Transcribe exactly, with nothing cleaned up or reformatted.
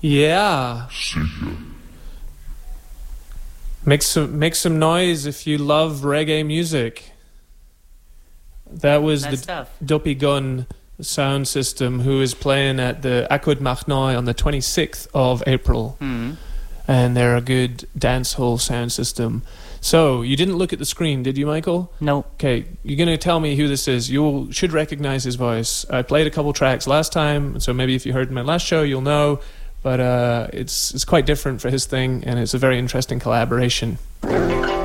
Yeah. Sicher. Make some make some noise if you love reggae music. That was Nice the stuff. Dopey Gun sound system who is playing at the Aquad Marnoy on the twenty-sixth of April. Mm. And they're a good dancehall sound system. So, you didn't look at the screen, did you, Michael? No. Okay, you're going to tell me who this is. You should recognize his voice. I played a couple tracks last time, so maybe if you heard my last show, you'll know. But uh, it's it's quite different for his thing, and it's a very interesting collaboration.